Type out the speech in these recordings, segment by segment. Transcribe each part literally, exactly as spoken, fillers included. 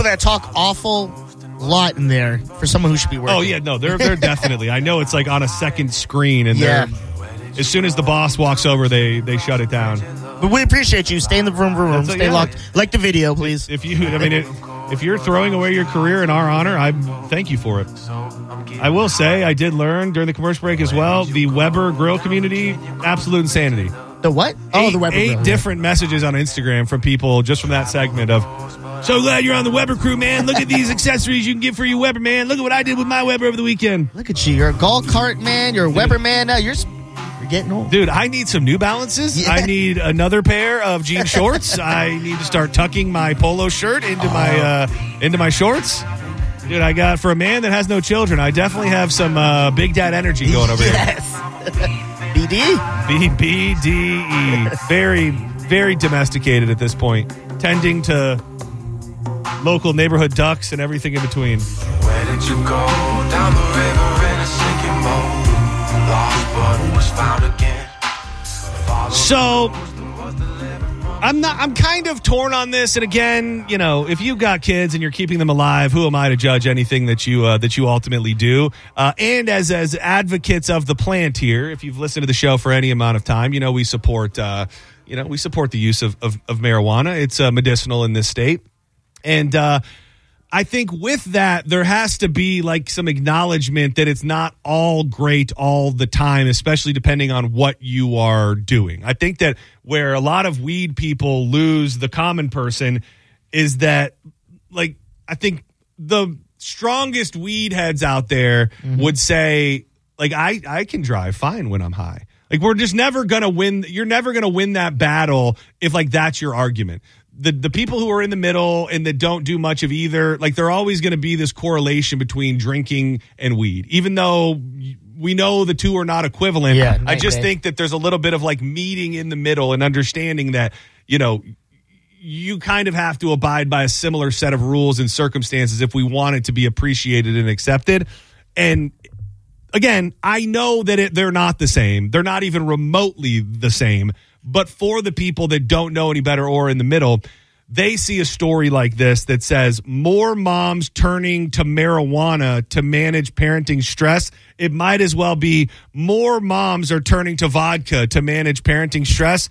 that talk awful lot in there for someone who should be working. Oh, yeah, no, they're, they're definitely. I know it's like on a second screen, and yeah. they're, as soon as the boss walks over, they, they shut it down. But we appreciate you. Stay in the room, room, room. Stay yeah. locked. Like the video, please. If you, I mean, it, if you're throwing away your career in our honor, I thank you for it. I will say, I did learn during the commercial break as well, the Weber Grill community, absolute insanity. The what? Oh, eight, the Weber Eight Grill, different yeah. messages on Instagram from people just from that segment of, so glad you're on the Weber crew, man. Look at these accessories you can get for your Weber, man. Look at what I did with my Weber over the weekend. Look at you. You're a golf cart man. You're a Weber man. Now you're... You're getting old. Dude, I need some New Balances. Yeah. I need another pair of jean shorts. I need to start tucking my polo shirt into oh. my uh, into my shorts. Dude, I got, for a man that has no children, I definitely have some uh, Big Dad energy going over yes. here. B D? B B D E. Very, very domesticated at this point. Tending to local neighborhood ducks and everything in between. Where did you go? Down the river in a sinking boat. Lost but was found again. So I'm not I'm kind of torn on this, and again, you know, if you've got kids and you're keeping them alive, who am I to judge anything that you uh, that you ultimately do? Uh, and as as advocates of the plant here, if you've listened to the show for any amount of time, you know we support uh, you know we support the use of of, of marijuana. It's uh, medicinal in this state, and uh, I think with that, there has to be like some acknowledgement that it's not all great all the time, especially depending on what you are doing. I think that where a lot of weed people lose the common person is that, like, I think the strongest weed heads out there mm-hmm. would say, like, I, I can drive fine when I'm high. Like, we're just never going to win. You're never going to win that battle if, like, that's your argument. The the people who are in the middle and that don't do much of either, like, they're always going to be this correlation between drinking and weed, even though we know the two are not equivalent. Yeah, I just think that there's a little bit of like meeting in the middle and understanding that, you know, you kind of have to abide by a similar set of rules and circumstances if we want it to be appreciated and accepted. And again, I know that it, they're not the same. They're not even remotely the same. But for the people that don't know any better or in the middle, they see a story like this that says more moms turning to marijuana to manage parenting stress. It might as well be more moms are turning to vodka to manage parenting stress.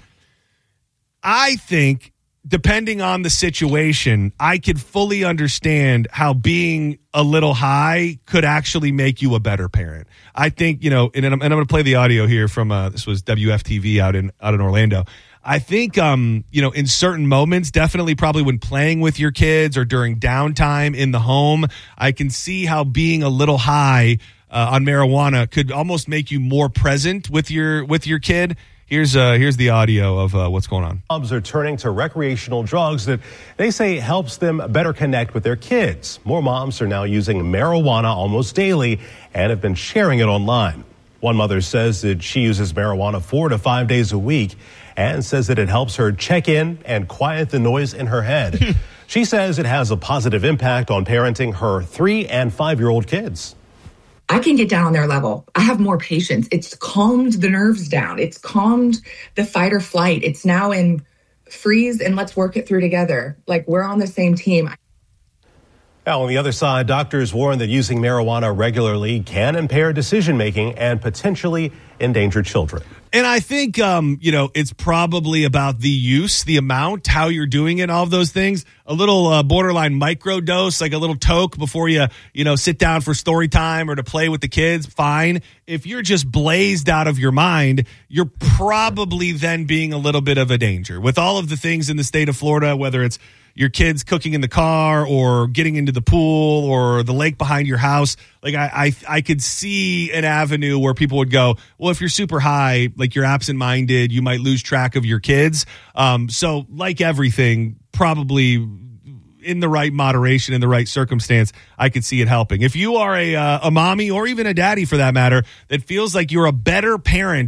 I think, depending on the situation, I could fully understand how being a little high could actually make you a better parent. I think, you know, and I'm, and I'm going to play the audio here from, uh, this was W F T V out in, out in Orlando. I think, um, you know, in certain moments, definitely probably when playing with your kids or during downtime in the home, I can see how being a little high uh, on marijuana could almost make you more present with your, with your kid. Here's uh, here's the audio of uh, what's going on. Moms are turning to recreational drugs that they say helps them better connect with their kids. More moms are now using marijuana almost daily and have been sharing it online. One mother says that she uses marijuana four to five days a week and says that it helps her check in and quiet the noise in her head. She says it has a positive impact on parenting her three and five-year-old kids. I can get down on their level. I have more patience. It's calmed the nerves down. It's calmed the fight or flight. It's now in freeze and let's work it through together. Like, we're on the same team. Now, on the other side, doctors warn that using marijuana regularly can impair decision-making and potentially endanger children. And I think, um, you know, it's probably about the use, the amount, how you're doing it, all of those things. A little uh, borderline micro dose, like a little toke before you, you know, sit down for story time or to play with the kids, fine. If you're just blazed out of your mind, you're probably then being a little bit of a danger. With all of the things in the state of Florida, whether it's your kids cooking in the car or getting into the pool or the lake behind your house, like I, I, I could see an avenue where people would go, well, if you're super high, like you're absent-minded, you might lose track of your kids. Um, so like everything, probably in the right moderation, in the right circumstance, I could see it helping. If you are a, uh, a mommy or even a daddy for that matter, that feels like you're a better parent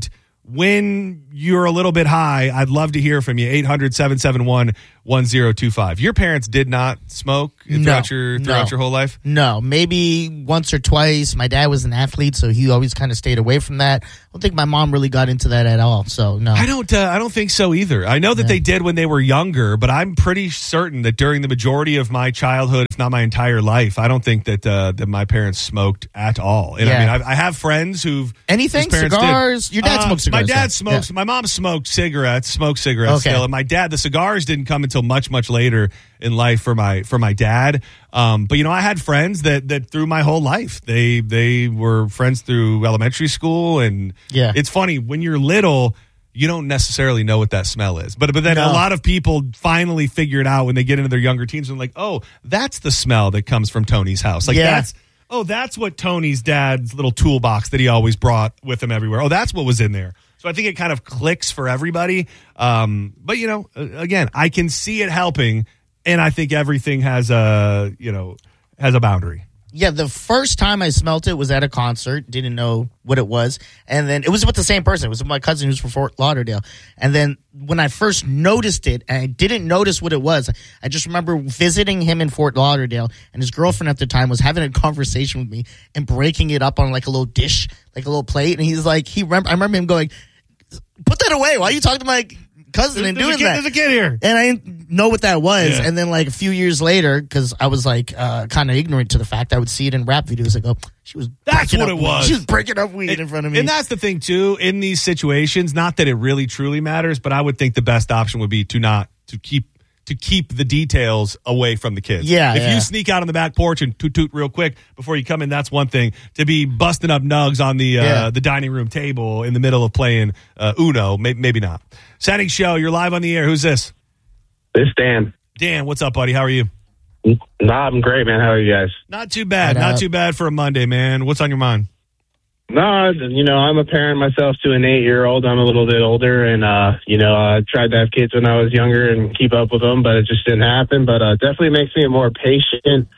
when you're a little bit high, I'd love to hear from you. eight hundred, seven seven one, one zero two five. Your parents did not smoke throughout, no, your, throughout no. your whole life? No, maybe once or twice. My dad was an athlete, so he always kind of stayed away from that. I don't think my mom really got into that at all, so no. I don't uh, I don't think so either. I know that Yeah. they did when they were younger, but I'm pretty certain that during the majority of my childhood, if not my entire life, I don't think that uh, that my parents smoked at all. And I Yeah. mean, I've, I have friends who've Anything? whose parents did. Cigars? Your dad Uh, smokes cigars, My dad yeah. smokes. Yeah. My mom smoked cigarettes, smoked cigarettes Okay. still. And my dad, the cigars didn't come until much, much later in life for my for my dad. Um, but you know, I had friends that that through my whole life, they they were friends through elementary school, and Yeah. it's funny when you're little. You don't necessarily know what that smell is. But but then No. a lot of people finally figure it out when they get into their younger teens and like, oh, that's the smell that comes from Tony's house. Like Yeah. that's oh, that's what Tony's dad's little toolbox that he always brought with him everywhere. Oh, that's what was in there. So I think it kind of clicks for everybody. Um, but you know, again, I can see it helping, and I think everything has a you know has a boundary. Yeah, the first time I smelt it was at a concert. Didn't know what it was. And then it was with the same person. It was with my cousin who's from Fort Lauderdale. And then when I first noticed it, and I didn't notice what it was, I just remember visiting him in Fort Lauderdale, and his girlfriend at the time was having a conversation with me and breaking it up on like a little dish, like a little plate. And he's like, he remember, I remember him going, put that away. Why are you talking to my cousin and There's a doing kid- that? There's a kid here. And I didn't know what that was. Yeah. And then, like, a few years later, because I was, like, uh, kind of ignorant to the fact, I would see it in rap videos. I go, she was That's breaking what up it weed. was. She was breaking up weed in front of me. And that's the thing, too, in these situations, not that it really truly matters, but I would think the best option would be to not, to keep, to keep the details away from the kids. Yeah, If yeah. you sneak out on the back porch and toot toot real quick before you come in, that's one thing. To be busting up nugs on the, uh, Yeah. the dining room table in the middle of playing, uh, Uno, may, maybe not. Setting show, you're live on the air. Who's this? This Dan. Dan, what's up, buddy? How are you? Nah, I'm great, man. How are you guys? Not too bad. What Not up? too bad for a Monday, man. What's on your mind? No, you know, I'm a parent myself to an eight-year-old. I'm a little bit older, and, uh, you know, I tried to have kids when I was younger and keep up with them, but it just didn't happen. But uh, definitely makes me a more patient,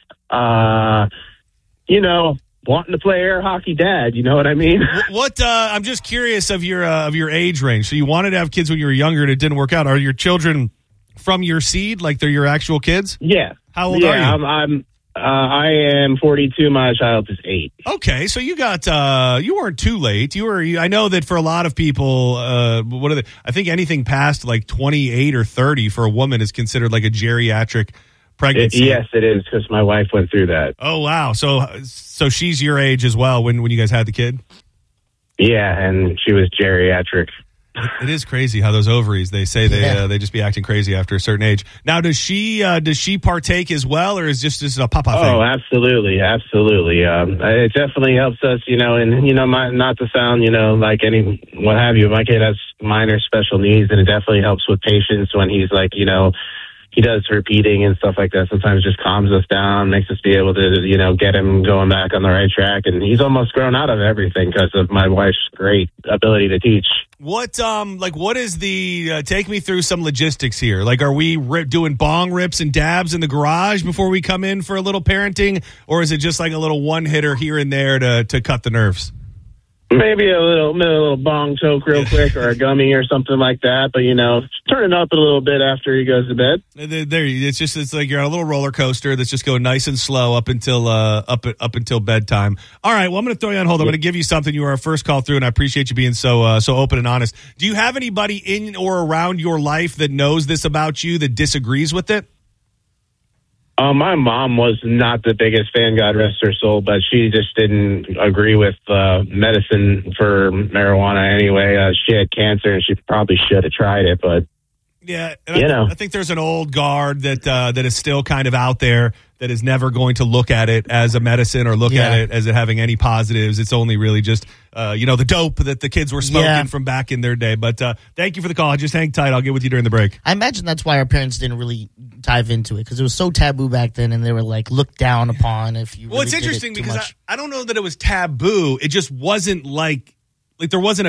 uh, you know, wanting to play air hockey dad. You know what I mean? What uh, I'm just curious of your uh, of your age range. So you wanted to have kids when you were younger and it didn't work out. Are your children from your seed, like they're your actual kids? Yeah. How old yeah, are you? I'm, I'm uh, I am forty-two. My child is eight. Okay, so you got uh, you weren't too late. You were. You, I know that for a lot of people, uh, what are they? I think anything past like twenty-eight or thirty for a woman is considered like a geriatric It, pregnancy. yes, it is, because my wife went through that. Oh wow. So so she's your age as well when when you guys had the kid. Yeah, and she was geriatric. It is crazy how those ovaries, they say they Yeah. uh, they just be acting crazy after a certain age. Now, does she uh, does she partake as well, or is just just a papa thing? Oh, absolutely, absolutely. Um, it definitely helps us, you know, and you know, my, not to sound, you know, like any what have you. My kid has minor special needs, and it definitely helps with patience when he's like, you know, he does repeating and stuff like that. Sometimes just calms us down, makes us be able to, you know, get him going back on the right track. And he's almost grown out of everything because of my wife's great ability to teach. What um like what is the uh, take me through some logistics here? Like, are we rip, doing bong rips and dabs in the garage before we come in for a little parenting, or is it just like a little one hitter here and there to to cut the nerves? Maybe a little, maybe a little bong choke real quick, or a gummy or something like that. But, you know, turn it up a little bit after he goes to bed. There, there- it's just it's like you're on a little roller coaster that's just going nice and slow up until uh up up until bedtime. All right, well, I'm going to throw you on hold. I'm going to give you something. You were our first call through, and I appreciate you being so uh, so open and honest. Do you have anybody in or around your life that knows this about you that disagrees with it? Uh, my mom was not the biggest fan, God rest her soul, but she just didn't agree with uh, medicine for marijuana anyway. Uh, she had cancer, and she probably should have tried it, but Yeah, and You I, know. I think there's an old guard that uh, that is still kind of out there that is never going to look at it as a medicine or look Yeah. at it as it having any positives. It's only really just uh, you know the dope that the kids were smoking Yeah. from back in their day. But uh, thank you for the call. Just hang tight. I'll get with you during the break. I imagine that's why our parents didn't really dive into it, because it was so taboo back then, and they were like looked down upon if you. Well, it's really did it interesting too because much. I, I don't know that it was taboo. It just wasn't like like there wasn't a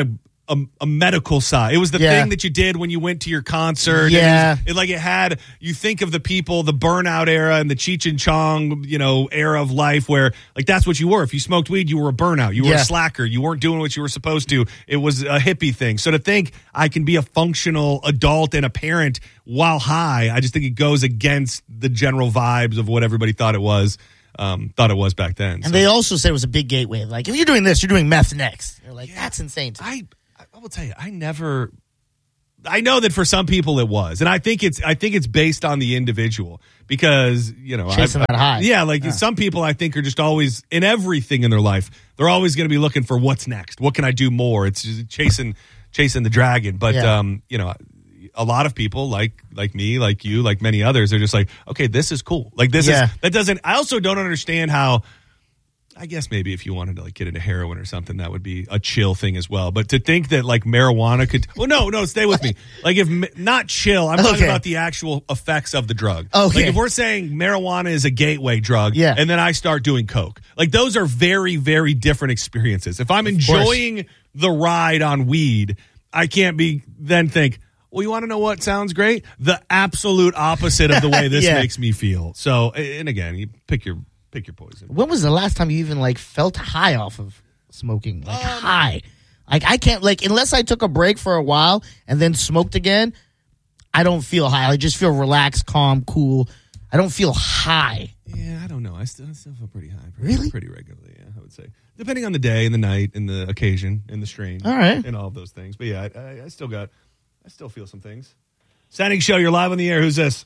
a, a medical side. It was the Yeah. thing that you did when you went to your concert. Yeah. And it, was, it like it had, you think of the people, the burnout era and the Cheech and Chong, you know, era of life where like that's what you were. If you smoked weed, you were a burnout. You were Yeah. a slacker. You weren't doing what you were supposed to. It was a hippie thing. So to think I can be a functional adult and a parent while high, I just think it goes against the general vibes of what everybody thought it was. Um, thought it was back then. And So they also said it was a big gateway. Like, if you're doing this, you're doing meth next. You're like, that's insane. to me. I I will tell you, I never. I know that for some people it was, and I think it's I think it's based on the individual because you know Chasing I've- that high. Yeah, like some people I think are just always in everything in their life. They're always going to be looking for what's next. What can I do more? It's just chasing chasing the dragon. But Yeah. um, you know. A lot of people like like me, like you, like many others are just like, okay, this is cool. Like this Yeah. is that doesn't. I also don't understand how. I guess maybe if you wanted to like get into heroin or something, that would be a chill thing as well. But to think that like marijuana could, well, no, no, stay with me. Like if not chill, I'm talking Okay. about the actual effects of the drug. Okay. Like if we're saying marijuana is a gateway drug, Yeah. and then I start doing coke, like those are very, very different experiences. If I'm enjoying the ride on weed, I can't be then think, well, you want to know what sounds great? The absolute opposite of the way this Yeah. makes me feel. So, and again, you pick your pick your poison. When was the last time you even like felt high off of smoking? Like Um, high. Like I can't like unless I took a break for a while and then smoked again, I don't feel high. I just feel relaxed, calm, cool. I don't feel high. Yeah, I don't know. I still, I still feel pretty high. Pretty, Really? Pretty regularly, yeah, I would say. Depending on the day and the night and the occasion and the strain. All right. And all of those things. But yeah, I, I, I still got, I still feel some things. Standing Show, you're live on the air. Who's this?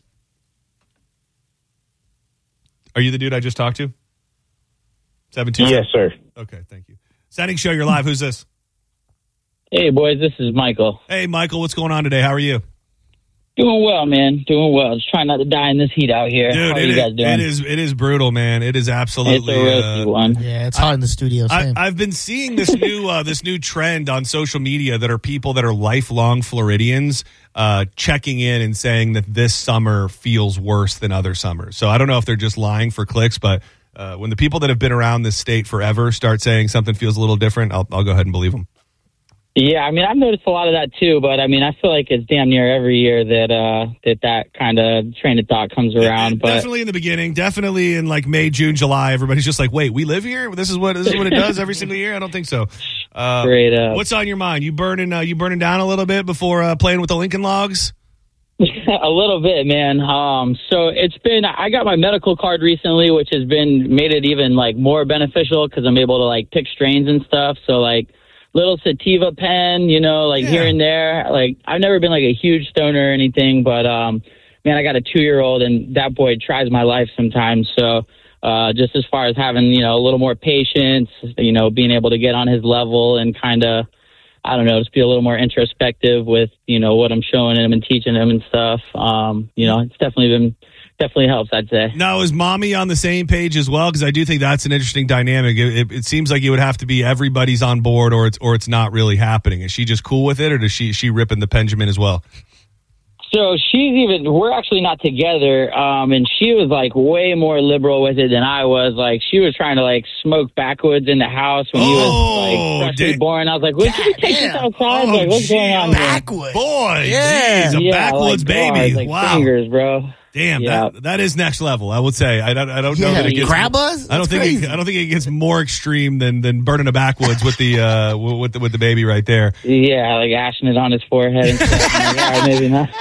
Are you the dude I just talked to? seven two Yes, sir. Okay, thank you. Standing Show, you're live. Who's this? Hey, boys, this is Michael. Hey, Michael, what's going on today? How are you? Doing well, man. Doing well. Just trying not to die in this heat out here. Dude, How are it you is, guys doing? it is it is brutal, man. It is It's a absolutely roasty uh, one. Yeah, it's hot in the studio. I, Same. I've been seeing this new uh, this new trend on social media that are people that are lifelong Floridians uh, checking in and saying that this summer feels worse than other summers. So I don't know if they're just lying for clicks, but uh, when the people that have been around this state forever start saying something feels a little different, I'll, I'll go ahead and believe them. Yeah, I mean, I've noticed a lot of that too, but I mean, I feel like it's damn near every year that uh, that that kind of train of thought comes around. But Definitely in the beginning, definitely in like May, June, July, everybody's just like, "Wait, we live here? This is what this is what it does every single year." I don't think so. Uh, Straight up. What's on your mind? You burning? Uh, you burning down a little bit before uh, playing with the Lincoln Logs? a little bit, man. Um, so it's been, I got my medical card recently, which has been made it even like more beneficial because I'm able to like pick strains and stuff. So like little sativa pen, you know, like Yeah. here and there. Like I've never been like a huge stoner or anything, but um, man, I got a two year old and that boy tries my life sometimes. So uh, just as far as having, you know, a little more patience, you know, being able to get on his level and kind of, I don't know, just be a little more introspective with, you know, what I'm showing him and teaching him and stuff. Um, you know, it's definitely been, definitely helps, I'd say. Now, is mommy on the same page as well? Because I do think that's an interesting dynamic. It, it, it seems like it would have to be everybody's on board, or it's or it's not really happening. Is she just cool with it, or does she is she ripping the Benjamin as well? So she's even, we're actually not together. Um, and she was like way more liberal with it than I was. Like she was trying to like smoke backwoods in the house when he Oh, was like freshly da- born. I was like, would you take this damn. outside? Oh, like, what's gee, going on oh, here? Backwoods. Boy, Yeah. geez, a Yeah, backwoods like, baby. God, like Wow, fingers, bro. damn, Yeah. that that is next level. I would say. I don't I don't know Yeah, that it gets. grab us? I don't That's think crazy. it, I don't think it gets more extreme than than burning a backwoods with the uh with the with the baby right there. Yeah, like ashing it on his forehead and stuff. I'm like, all right, maybe not.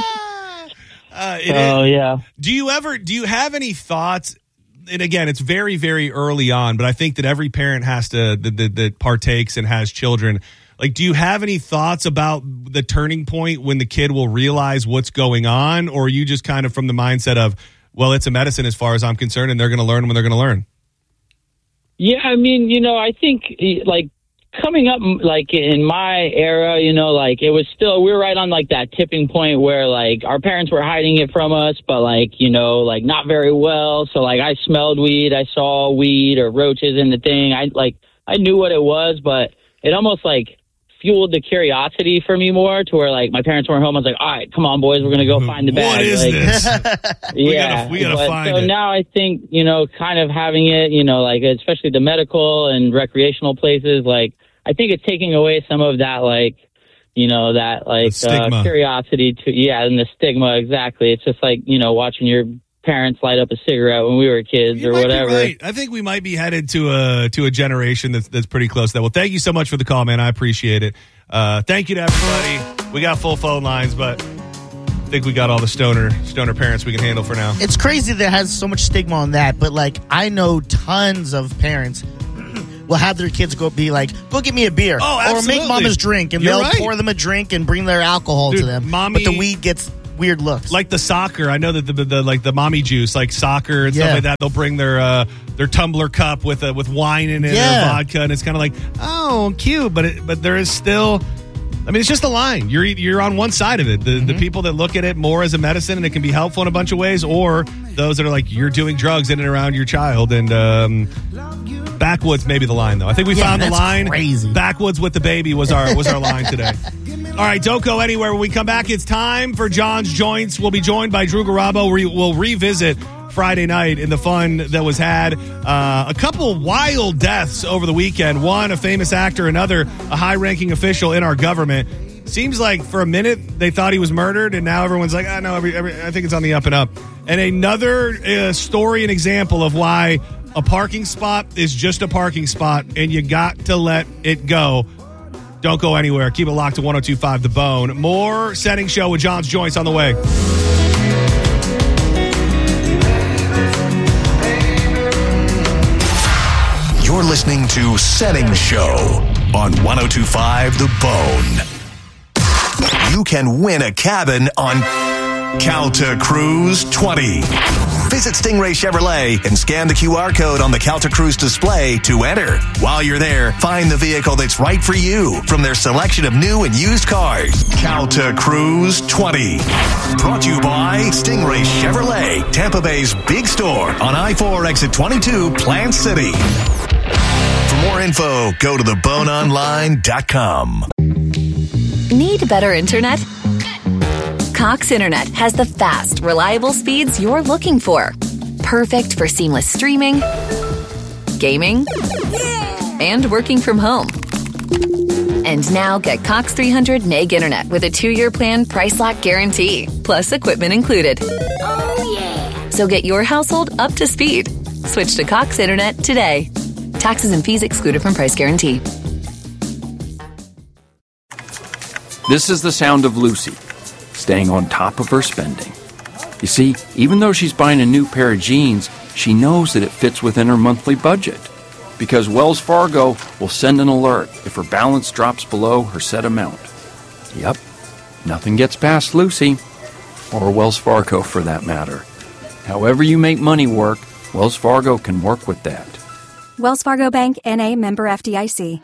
Uh, it Oh, is- yeah. Do you ever do you have any thoughts? And again, it's very very early on, but I think that every parent has to that, that, that partakes and has children. Like, do you have any thoughts about the turning point when the kid will realize what's going on, or are you just kind of from the mindset of, well, it's a medicine as far as I'm concerned, and they're going to learn when they're going to learn? Yeah, I mean, you know, I think like coming up like in my era, you know, like it was still, we were right on like that tipping point where like our parents were hiding it from us, but like, you know, like not very well. So like I smelled weed, I saw weed or roaches in the thing. I like, I knew what it was, but it almost like fueled the curiosity for me more to where like my parents weren't home. I was like, all right, come on boys, we're going to go find the bag. What is like, this? yeah, gotta- we gotta but find so it. now I think, you know, kind of having it, you know, like especially the medical and recreational places, like I think it's taking away some of that, like, you know, that like uh, curiosity to, yeah, and the stigma. Exactly. It's just like, you know, watching your parents light up a cigarette when we were kids you or might whatever. Be right. I think we might be headed to a to a generation that's that's pretty close to that. Well, thank you so much for the call, man. I appreciate it. Uh, thank you to everybody. We got full phone lines, but I think we got all the stoner stoner parents we can handle for now. It's crazy that it has so much stigma on that, but like I know tons of parents will have their kids go be like, go get me a beer. Oh, absolutely. Or make mama's drink, and You're they'll right. pour them a drink and bring their alcohol Dude, to them. mommy, but the weed gets weird looks. Like the soccer. I know that the, the, the like the mommy juice, like soccer and Yeah. stuff like that, they'll bring their uh, their tumbler cup with uh, with wine in it Yeah. or vodka, and it's kind of like, oh, cute, but it, but there is still, I mean, it's just a line. You're you're on one side of it. The Mm-hmm. the people that look at it more as a medicine and it can be helpful in a bunch of ways, or those that are like, you're doing drugs in and around your child. And um, backwoods may be the line, though. I think we Yeah, found the that's line. crazy. Backwoods with the baby was our was our line today. All right, don't go anywhere. When we come back, it's time for John's Joints. We'll be joined by Drew Garabo. We- We'll revisit Friday night and the fun that was had. Uh, a couple wild deaths over the weekend. One, a famous actor. Another, a high-ranking official in our government. Seems like for a minute they thought he was murdered, and now everyone's like, "I know, every, every, I think it's on the up and up." And another uh, story and example of why a parking spot is just a parking spot, and you got to let it go. Don't go anywhere. Keep it locked to one oh two point five The Bone. More Setting Show with John's Joints on the way. You're listening to Setting Show on one oh two point five The Bone. You can win a cabin on Calta Cruise twenty. Visit Stingray Chevrolet and scan the Q R code on the Calta Cruise display to enter. While you're there, find the vehicle that's right for you from their selection of new and used cars. Calta Cruise twenty. Brought to you by Stingray Chevrolet, Tampa Bay's big store on I four exit twenty-two, Plant City. For more info, go to the bone online dot com. Need better internet? Cox Internet has the fast, reliable speeds you're looking for. Perfect for seamless streaming, gaming, and working from home. And now get Cox three hundred meg internet with a two-year plan price lock guarantee, plus equipment included. Oh, yeah. So get your household up to speed. Switch to Cox Internet today. Taxes and fees excluded from price guarantee. This is the sound of Lucy, staying on top of her spending. You see, even though she's buying a new pair of jeans, she knows that it fits within her monthly budget. Because Wells Fargo will send an alert if her balance drops below her set amount. Yep, nothing gets past Lucy, or Wells Fargo for that matter. However you make money work, Wells Fargo can work with that. Wells Fargo Bank, N A, member F D I C.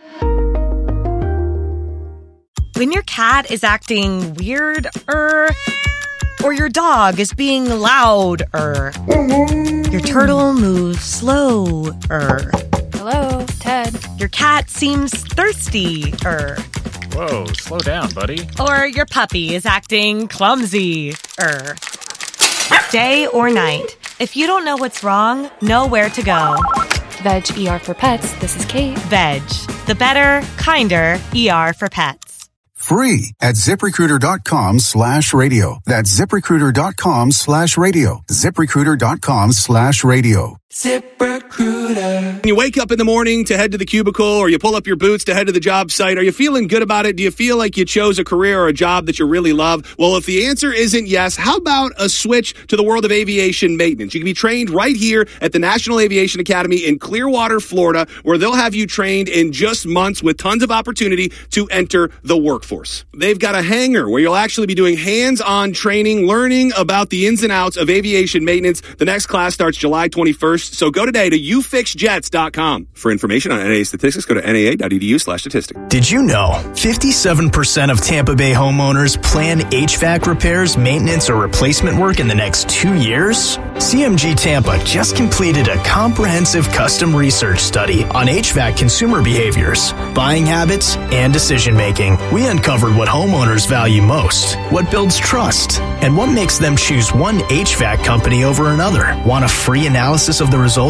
When your cat is acting weird-er, or your dog is being loud-er, your turtle moves slow-er. Hello, Ted. Your cat seems thirsty-er. Whoa, slow down, buddy. Or your puppy is acting clumsy-er. Day or night, if you don't know what's wrong, know where to go. Veg E R for Pets. This is Kate. Veg, the better, kinder E R for pets. Free at ZipRecruiter.com slash radio. That's ZipRecruiter.com slash radio. ZipRecruiter.com slash radio. ZipRecruiter. When you wake up in the morning to head to the cubicle, or you pull up your boots to head to the job site, are you feeling good about it? Do you feel like you chose a career or a job that you really love? Well, if the answer isn't yes, how about a switch to the world of aviation maintenance? You can be trained right here at the National Aviation Academy in Clearwater, Florida, where they'll have you trained in just months with tons of opportunity to enter the workforce. They've got a hangar where you'll actually be doing hands-on training, learning about the ins and outs of aviation maintenance. The next class starts July twenty-first. So go today to you fix jets dot com. For information on N A A statistics, go to N A A dot E D U slash statistics. Did you know fifty-seven percent of Tampa Bay homeowners plan H V A C repairs, maintenance, or replacement work in the next two years? C M G Tampa just completed a comprehensive custom research study on H V A C consumer behaviors, buying habits, and decision making. We uncovered what homeowners value most, what builds trust, and what makes them choose one H V A C company over another. Want a free analysis of the results for your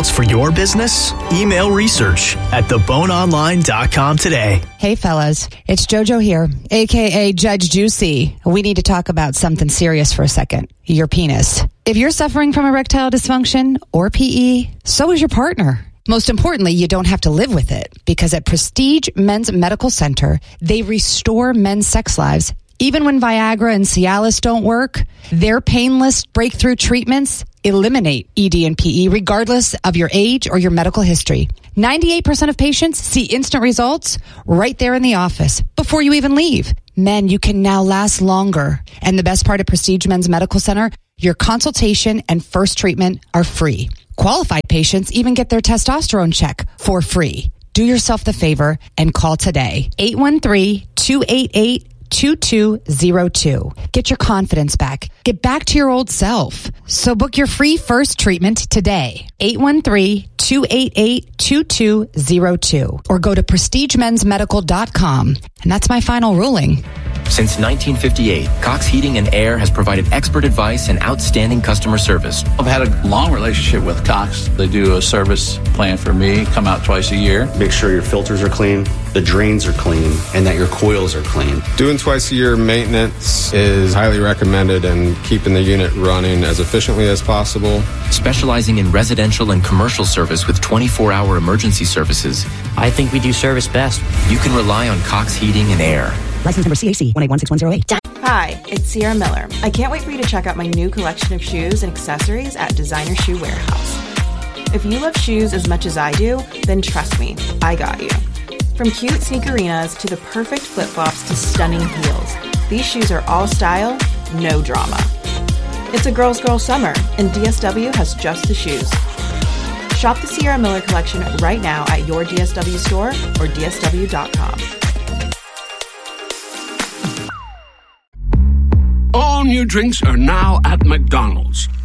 your business? Email research at the bone online dot com today. Hey fellas, it's JoJo here, aka Judge Juicy. We need to talk about something serious for a second. Your penis. If you're suffering from erectile dysfunction or P E, so is your partner. Most importantly, you don't have to live with it, because at Prestige Men's Medical Center, they restore men's sex lives. Even when Viagra and Cialis don't work, their painless breakthrough treatments eliminate E D and P E regardless of your age or your medical history. ninety-eight percent of patients see instant results right there in the office before you even leave. Men, you can now last longer. And the best part of Prestige Men's Medical Center, your consultation and first treatment are free. Qualified patients even get their testosterone check for free. Do yourself the favor and call today. eight one three, two eight eight, two two zero two. Get your confidence back. Get back to your old self. So book your free first treatment today. eight one three, two eight eight, two two zero two. Or go to prestige men's medical dot com. And that's my final ruling. Since nineteen fifty-eight, Cox Heating and Air has provided expert advice and outstanding customer service. I've had a long relationship with Cox. They do a service plan for me, come out twice a year. Make sure your filters are clean, the drains are clean, and that your coils are clean. Doing twice a year maintenance is highly recommended, and keeping the unit running as efficiently as possible. Specializing in residential and commercial service with twenty-four hour emergency services. I think we do service best. You can rely on Cox Heating and Air. License number C A C one eight one six one zero eight. Hi, it's Sierra Miller. I can't wait for you to check out my new collection of shoes and accessories at Designer Shoe Warehouse. If you love shoes as much as I do, then trust me, I got you. From cute sneakerinas to the perfect flip-flops to stunning heels, these shoes are all style, no drama. It's a girl's girl summer, and D S W has just the shoes. Shop the Sierra Miller collection right now at your D S W store or D S W dot com. All new drinks are now at McDonald's.